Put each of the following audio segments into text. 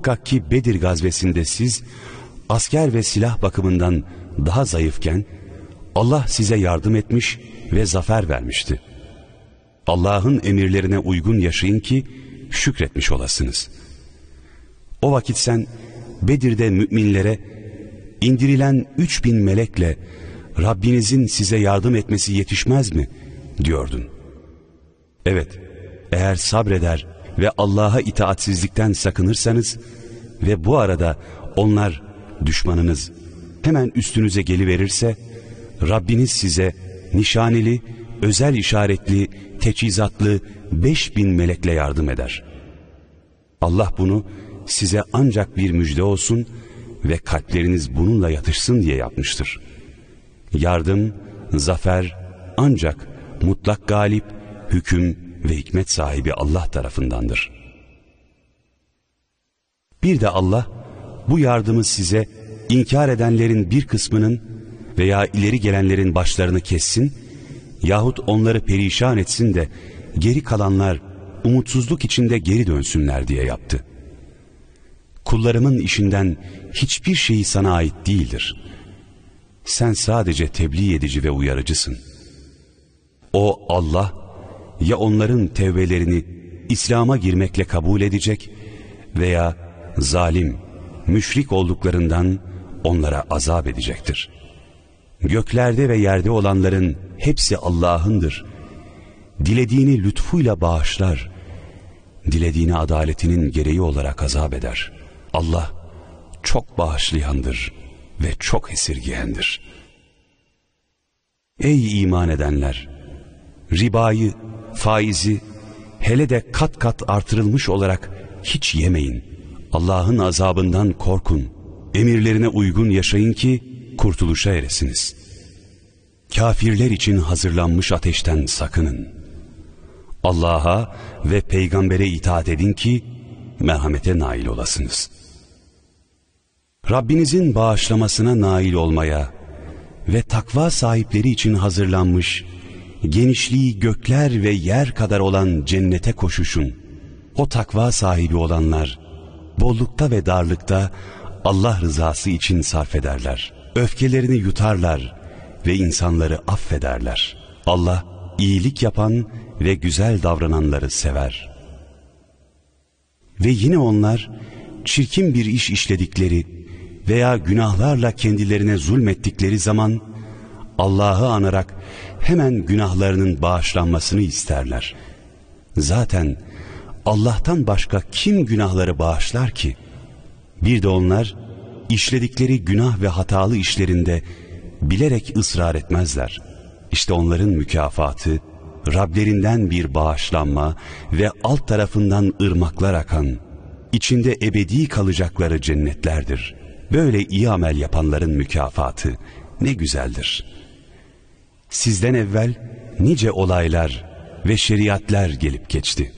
Muhakkak ki Bedir gazvesinde siz asker ve silah bakımından daha zayıfken Allah size yardım etmiş ve zafer vermişti. Allah'ın emirlerine uygun yaşayın ki şükretmiş olasınız. O vakit sen Bedir'de müminlere indirilen 3000 melekle Rabbinizin size yardım etmesi yetişmez mi diyordun. Evet, eğer sabreder ve Allah'a itaatsizlikten sakınırsanız ve bu arada onlar, düşmanınız, hemen üstünüze geliverirse Rabbiniz size nişaneli, özel işaretli, teçhizatlı 5000 melekle yardım eder. Allah bunu size ancak bir müjde olsun ve kalpleriniz bununla yatışsın diye yapmıştır. Yardım, zafer ancak mutlak galip, hüküm ve hikmet sahibi Allah tarafındandır. Bir de Allah bu yardımı size inkar edenlerin bir kısmının veya ileri gelenlerin başlarını kessin yahut onları perişan etsin de geri kalanlar umutsuzluk içinde geri dönsünler diye yaptı. Kullarımın işinden hiçbir şeyi sana ait değildir. Sen sadece tebliğ edici ve uyarıcısın. O Allah ya onların tevbelerini İslam'a girmekle kabul edecek veya zalim, müşrik olduklarından onlara azap edecektir. Göklerde ve yerde olanların hepsi Allah'ındır. Dilediğini lütfuyla bağışlar, dilediğini adaletinin gereği olarak azap eder. Allah çok bağışlayandır ve çok esirgeyendir. Ey iman edenler! Ribayı, faizi, hele de kat kat artırılmış olarak hiç yemeyin. Allah'ın azabından korkun. Emirlerine uygun yaşayın ki kurtuluşa eresiniz. Kafirler için hazırlanmış ateşten sakının. Allah'a ve peygambere itaat edin ki merhamete nail olasınız. Rabbinizin bağışlamasına nail olmaya ve takva sahipleri için hazırlanmış genişliği gökler ve yer kadar olan cennete koşuşun. O takva sahibi olanlar bollukta ve darlıkta Allah rızası için sarf ederler. Öfkelerini yutarlar ve insanları affederler. Allah iyilik yapan ve güzel davrananları sever. Ve yine onlar çirkin bir iş işledikleri veya günahlarla kendilerine zulmettikleri zaman Allah'ı anarak hemen günahlarının bağışlanmasını isterler. Zaten Allah'tan başka kim günahları bağışlar ki? Bir de onlar işledikleri günah ve hatalı işlerinde bilerek ısrar etmezler. İşte onların mükafatı Rablerinden bir bağışlanma ve alt tarafından ırmaklar akan, içinde ebedi kalacakları cennetlerdir. Böyle iyi amel yapanların mükafatı ne güzeldir. Sizden evvel nice olaylar ve şeriatler gelip geçti.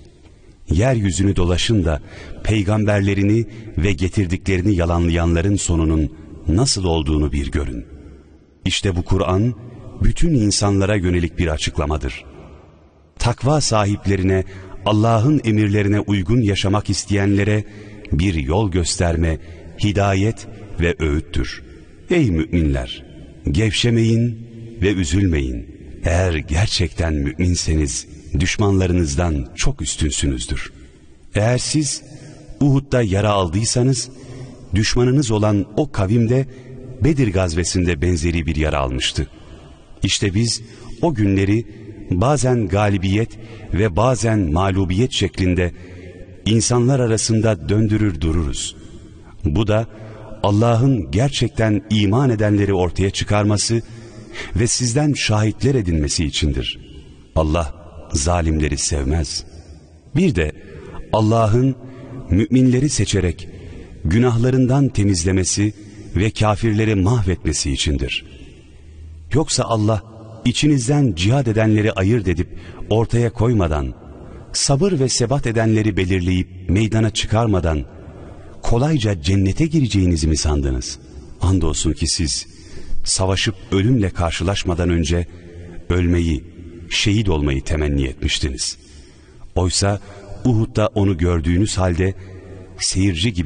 Yeryüzünü dolaşın da peygamberlerini ve getirdiklerini yalanlayanların sonunun nasıl olduğunu bir görün. İşte bu Kur'an bütün insanlara yönelik bir açıklamadır. Takva sahiplerine, Allah'ın emirlerine uygun yaşamak isteyenlere bir yol gösterme, hidayet ve öğüttür. Ey müminler! Gevşemeyin ve üzülmeyin. Eğer gerçekten müminseniz düşmanlarınızdan çok üstünsünüzdür. Eğer siz Uhud'da yara aldıysanız, düşmanınız olan o kavimde Bedir gazvesinde benzeri bir yara almıştı. İşte biz o günleri bazen galibiyet ve bazen mağlubiyet şeklinde insanlar arasında döndürür dururuz. Bu da Allah'ın gerçekten iman edenleri ortaya çıkarması ve sizden şahitler edinmesi içindir. Allah zalimleri sevmez. Bir de Allah'ın müminleri seçerek günahlarından temizlemesi ve kafirleri mahvetmesi içindir. Yoksa Allah içinizden cihad edenleri ayırt edip ortaya koymadan, sabır ve sebat edenleri belirleyip meydana çıkarmadan kolayca cennete gireceğinizi mi sandınız? Andolsun ki siz savaşıp ölümle karşılaşmadan önce ölmeyi, şehit olmayı temenni etmiştiniz. Oysa Uhud'da onu gördüğünüz halde seyirci gibi